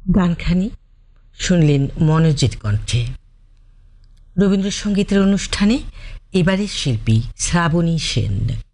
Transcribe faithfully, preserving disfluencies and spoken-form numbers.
গানখানি শুনলেন মনোজের কণ্ঠে। রবীন্দ্রসঙ্গীতের অনুষ্ঠানে এবারের শিল্পী শ্রাবণী সেন।